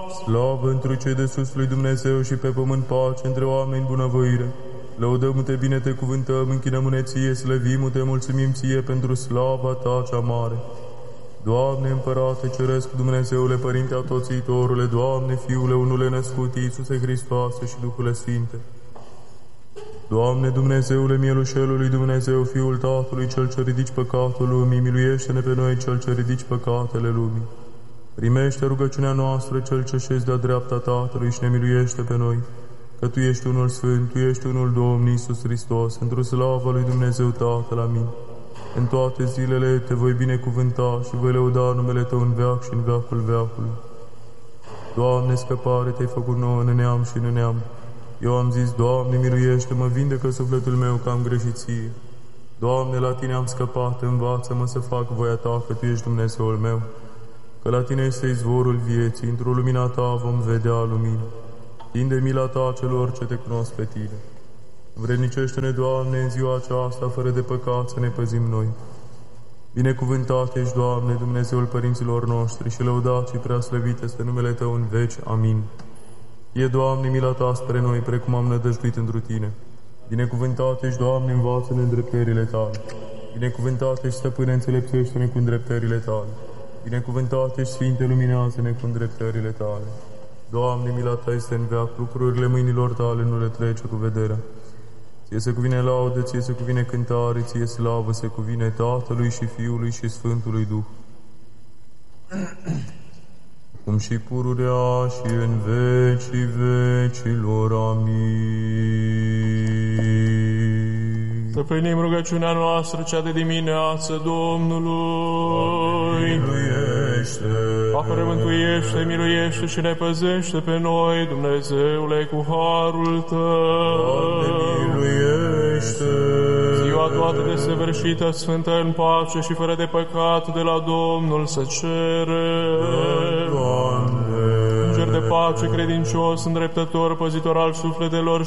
Slavă întru cei de sus lui Dumnezeu și pe pământ pace între oameni bunăvoire. Lăudăm-te, bine te cuvântăm, închinăm-ne ție, slăvim-te, mulțumim ție pentru slava ta cea mare. Doamne, Împărate Ceresc, Dumnezeule, Părinte Atoțitorule, Doamne, Fiule, unule născut, Iisuse Hristoase și Duhule Sfinte. Doamne, Dumnezeule, Mielușelului Dumnezeu, Fiul Tatălui, Cel ce ridici păcatul lumii, miluiește-ne pe noi, Cel ce ridici păcatele lumii. Primește rugăciunea noastră, Cel ce șezi de-a dreapta Tatălui și ne miluiește pe noi, că Tu ești unul Sfânt, Tu ești unul Domn, Iisus Hristos, într-o slavă lui Dumnezeu Tatăl, amin. În toate zilele te voi binecuvânta și voi lăuda numele Tău în veac și în veacul veacului. Doamne, scăpare Te-ai făcut nouă în neam și în neam. Eu am zis, Doamne, miluiește-mă, vindecă sufletul meu că am greșit ție. Doamne, la Tine am scăpat, învață-mă să fac voia Ta, că Tu ești Dumnezeul meu. Că la Tine este izvorul vieții, într-o lumina Ta vom vedea lumină. Tinde mila Ta celor ce Te cunosc pe Tine. Vrednicește-ne, Doamne, în ziua aceasta, fără de păcat, să ne păzim noi. Binecuvântat ești, Doamne, Dumnezeul părinților noștri și lăudat și preaslăvit este numele Tău în veci. Amin. Fie, Doamne, mila Ta spre noi, precum am nădăjduit întru Tine. Binecuvântat ești, Doamne, învață-ne îndreptările Tale. Binecuvântat ești, Stăpâne, înțelepțește-ne cu îndreptările Tale. Binecuvântat ești, Sfinte, luminează-ne cu îndreptările Tale. Doamne, mila Ta este în veac, lucrurile mâinilor Tale nu le trece cu vederea. Ție se cuvine laudă, Ție se cuvine cântare, Ție slavă se cuvine Tatălui și Fiului și Sfântului Duh. Cum și pururea și în vecii vecilor. Amin. Stăpânim rugăciunea noastră, cea de dimineață Domnului. Miluiește! Apără, mântuiește, miluiește și ne păzește pe noi, Dumnezeule, cu harul Tău. Doamne, miluiește! Ziua toată desăvârșită, sfântă în pace și fără de păcat de la Domnul să cere. Doamne! Înger de pace, credincios, îndreptător, păzitor al sufletelor